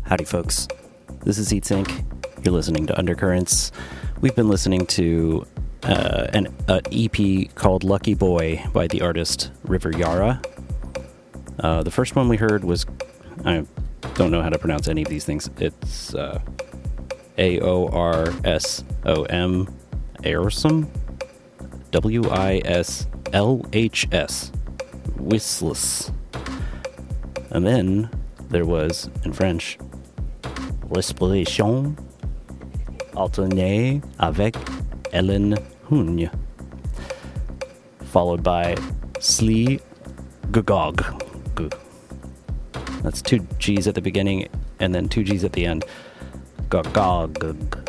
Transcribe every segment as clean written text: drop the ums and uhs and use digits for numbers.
Howdy, folks. This is Heatsink. You're listening to Undercurrents. We've been listening to an EP called Lucky Boy by the artist River Yara. The first one we heard was, I don't know how to pronounce any of these things. It's Aorsom, Aorsom, Wisless, Whistless. And then there was, in French, Respiration alternée avec Ellen Hugne, followed by Sli Gugog. That's 2 G's at the beginning and then 2 G's at the end. Gugog.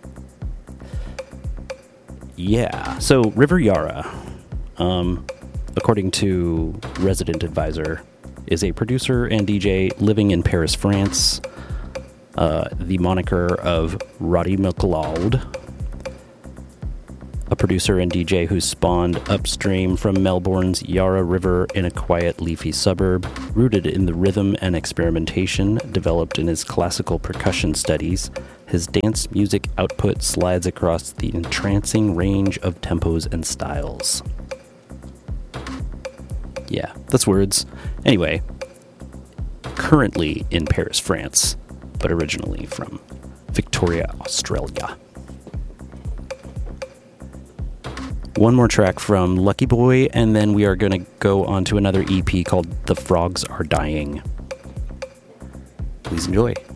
Yeah, so River Yara, according to Resident Advisor, is a producer and DJ living in Paris, France. The moniker of Roddy McLeod, a producer and DJ who spawned upstream from Melbourne's Yarra River in a quiet, leafy suburb, rooted in the rhythm and experimentation developed in his classical percussion studies. His dance music output slides across the entrancing range of tempos and styles. Yeah, that's words. Anyway, currently in Paris, France, but originally from Victoria, Australia. One more track from Lucky Boy, and then we are going to go on to another EP called The Frogs Are Dying. Please enjoy.